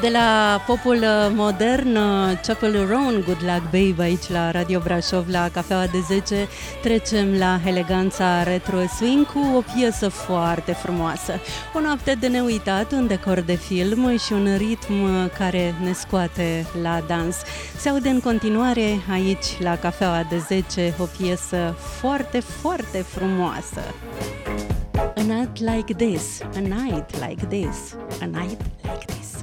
De la popul modern, Chapel Roan, Good Luck Babe, aici la Radio Brașov, la Cafeaua de 10, trecem la eleganța retro swing cu o piesă foarte frumoasă. O noapte de neuitat, un decor de film și un ritm care ne scoate la dans. Se aude în continuare aici la Cafeaua de 10 o piesă foarte, foarte frumoasă. A night like this, a night like this, a night like this.